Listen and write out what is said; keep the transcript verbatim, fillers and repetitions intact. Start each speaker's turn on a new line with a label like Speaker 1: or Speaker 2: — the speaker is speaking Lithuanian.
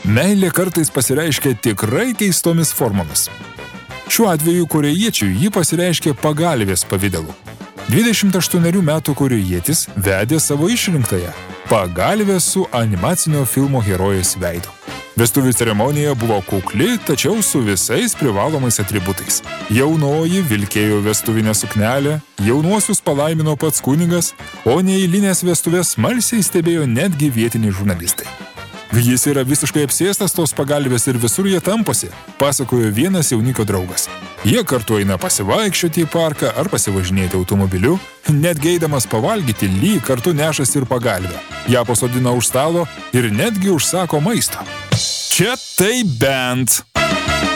Speaker 1: Meilė kartais pasireiškia tikrai keistomis formomis. Šiuo atveju korėjiečiui ji pasireiškė pagalvės pavidalu. dvidešimt aštuonerių metų korėjietis vedė savo išrinktąją pagalvę su animacinio filmo herojės veidu. Vestuvių ceremonija buvo kukli, tačiau su visais privalomais atributais. Jaunoji vilkėjo vestuvinę suknelę, jaunuosius palaimino pats kunigas, o neeilinės vestuvės smalsiai stebėjo netgi vietiniai žurnalistai. Jis yra visiškai apsėstas tos pagalvės ir visur jie tamposi, pasakojo vienas jauniko draugas. Jie kartu eina pasivaikščioti į parką ar pasivažinėti automobiliu, net geidamas pavalgyti lyg kartu nešasi ir pagalvę. Ją pasodina už stalo ir netgi užsako maisto. Čia tai bent.